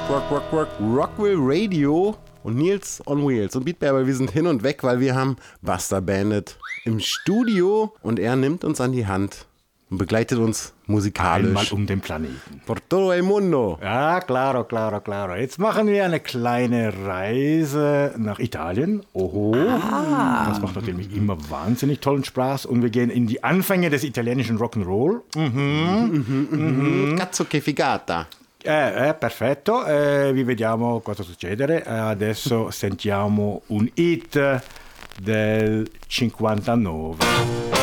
Rockville Radio und Nils on Wheels. Und Beatberber, wir sind hin und weg, weil wir haben Buster Bandit im Studio und er nimmt uns an die Hand und begleitet uns musikalisch. Einmal um den Planeten. Por todo el mundo. Ja, claro. Jetzt machen wir eine kleine Reise nach Italien. Oho. Das macht natürlich immer wahnsinnig tollen Spaß. Und wir gehen in die Anfänge des italienischen Rock'n'Roll. Cazzo che figata. Perfetto. Vi vediamo cosa succede. Adesso sentiamo un hit del 59.